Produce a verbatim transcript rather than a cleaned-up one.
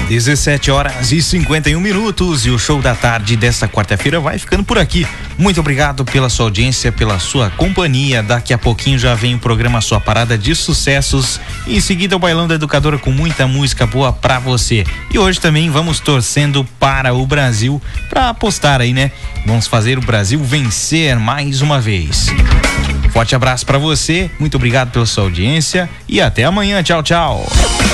dezessete horas e cinquenta e um minutos e o show da tarde desta quarta-feira vai ficando por aqui. Muito obrigado pela sua audiência, pela sua companhia. Daqui a pouquinho já vem o programa Sua Parada de Sucessos e em seguida o Bailão da Educadora com muita música boa pra você. E hoje também vamos torcendo para o Brasil pra apostar aí, né? Vamos fazer o Brasil vencer mais uma vez. Forte abraço pra você, muito obrigado pela sua audiência e até amanhã. Tchau, tchau.